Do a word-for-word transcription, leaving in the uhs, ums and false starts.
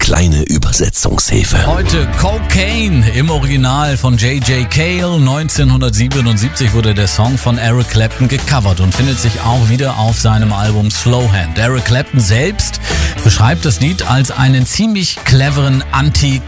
kleine Übersetzungshilfe. Heute Cocaine im Original von J J Cale. neunzehnhundertsiebenundsiebzig wurde der Song von Eric Clapton gecovert und findet sich auch wieder auf seinem Album Slowhand. Eric Clapton selbst beschreibt das Lied als einen ziemlich cleveren Anti-